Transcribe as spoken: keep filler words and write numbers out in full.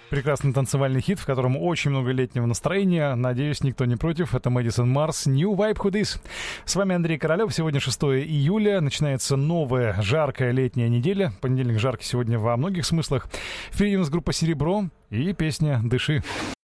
Прекрасный танцевальный хит, в котором очень много летнего настроения. Надеюсь, никто не против. Это Мэдисон Марс, New Vibe Who Dis. С вами Андрей Королёв. Сегодня шестое июля. Начинается новая жаркая летняя неделя. Понедельник жаркий сегодня во многих смыслах. Впереди у нас группа «Серебро» и песня «Дыши».